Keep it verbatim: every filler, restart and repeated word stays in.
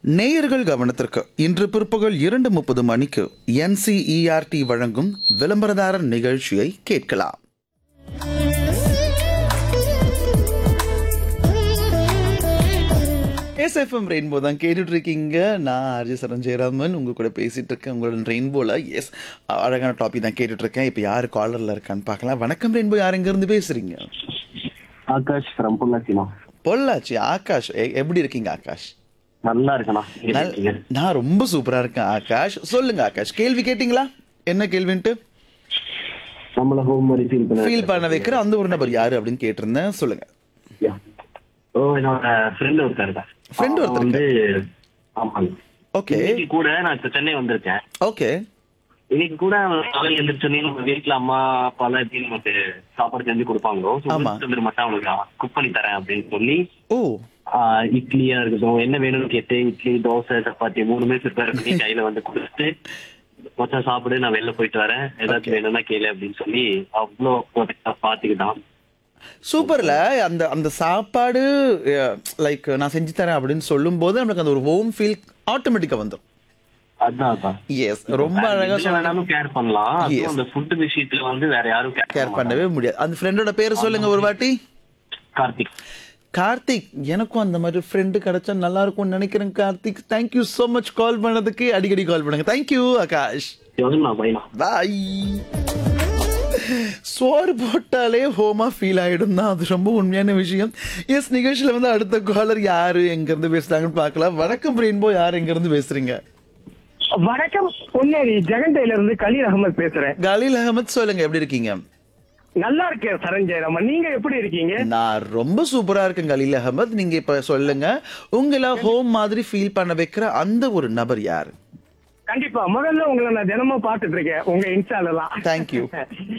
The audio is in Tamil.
நேயர்கள் கவனத்திற்கு இன்று பிற்பகல் இரண்டு முப்பது மணிக்கு என்சிஇஆர்டி வழங்கும் விளம்பரதாரர் நிகழ்ச்சியை கேட்கலாம். எஸ்எஃப்எம் ரெயின்போ தான் கேட்டுட்டு இருக்கீங்க. நான் ஆர்ஜி சரண் ஜெயராமன் உங்க கூட பேசிட்டு இருக்கேன். உங்களோட ரெயின்போல எஸ் அழகான டாபிக் தான் கேட்டுட்டு இருக்கேன். இப்போ யாரு காலர்ல இருக்கான்னு பார்க்கலாம். வணக்கம் ரெயின்போ, யார் எங்க இருந்து பேசுறீங்க? ஆகாஷ் from பொள்ளாச்சிமா. பொள்ளாச்சி. ஆகாஷ், எ- எப்படி இருக்கீங்க ஆகாஷ்? நல்லா இருக்கண்ணா. நல்- நான் ரொம்ப சூப்பரா இருக்கேன் ஆகாஷ். சொல்லுங்க ஆகாஷ், கேள்வி கேட்டீங்களா? என்ன கேள்வின்ட்டு? நம்மள ஹோம் மாதிரி ஃபீல் பண்ண ஃபீல் பண்ண வைக்கிற அந்த ஒரு நபர் யாரு அப்படின்னு கேட்டிருந்தேன். சொல்லுங்க. Yeah. ஓ என்னோட ஃப்ரெண்ட் ஒருத்தர் இருக்கா. Friend ஒருத்தர் வந்து ஆமாங்க. ஓகே இன்னைக்கு கூட நான் இப்ப சென்னை வந்திருக்கேன். ஓகே இன்னைக்கு கூட காலையில் எழுந்திரிச்சோன்னே நம்ம வீட்டுல அம்மா அப்பா எல்லாம் எப்படி நமக்கு சாப்பாடு செஞ்சு கொடுப்பாங்களோ ஆமா. வந்து மட்டும் அவங்களுக்கு குக் பண்ணி தரேன் அப்படின்னு சொல்லி ஓ ஆஹ் இட்லியா இருக்கட்டும் என்ன வேணும்னு கேட்டு இட்லி தோசை சப்பாத்தி மூணுமே ப்ரிப்பேர் பண்ணி கையில வந்து கொடுத்துட்டு மொத்தம் சாப்பிடு நான் வெளில போயிட்டு வரேன் ஏதாச்சும் வேணும்னா கேளு அப்படின்னு சொல்லி அவ்வளோ பாத்துக்கிட்டான். சூப்பர்ல. அந்த அந்த சாப்பாடு லைக் நான் செஞ்சு தரேன் அப்படின்னு சொல்லும் போது நம்மளுக்கு அந்த ஒரு ஹோம் ஃபீல் ஆட்டோமேட்டிக்கா வந்துடும். அதான் எஸ், ரொம்ப அழகா சொன்னாங்க. வேணாலும் கேர் பண்ணலாம். Yes. அதுவும் அந்த ஃபுட் விஷயத்துல வந்து வேற யாரும் கேர் பண்ணவே முடியாது. அந்த ஃப்ரெண்டோட பேர் சொல்லுங்க ஒரு வாட்டி. கார்த்திக். கார்த்திக். எனக்கும் அந்த மாதிரி ஃப்ரெண்டு கிடைச்சா நல்லா இருக்கும்னு நினைக்கிறேன். கார்த்திக், தேங்க்யூ so மச் கால் பண்ணதுக்கு. அடிக்கடி கால் பண்ணுங்க. தேங்க்யூ ஆகாஷ். எவ்வளவு பையனா பாய். சோறு போட்டாலே ஹோமா ஃபீல் ஆயிடும் தான், அது ரொம்ப உண்மையான விஷயம். எஸ், நிகழ்ச்சியில வந்து அடுத்த காலர் யாரு எங்க இருந்து பேசுறாங்கன்னு பார்க்கலாம். வணக்கம் ரெயின்போ, யார் எங்க இருந்து பேசுறீங்க? வணக்கம், பொன்னேரி ஜெகண்டையில இருந்து கலீல் அகமது பேசுறேன். கலீல் அகமத், சொல்லுங்க, எப்படி இருக்கீங்க? நல்லா இருக்கேன் சரண் ஜெயராமன், நீங்க எப்படி இருக்கீங்க? நான் ரொம்ப சூப்பரா இருக்கேன் கலீல் அகமத். நீங்க இப்ப சொல்லுங்க, உங்களை ஹோம் மாதிரி ஃபீல் பண்ண வைக்கிற அந்த ஒரு நபர் யாரு? கண்டிப்பா முதல்ல உங்களை நான் தினமும் பாத்துட்டு இருக்கேன் உங்க இன்ஸ்டாலாம். தேங்க்யூ.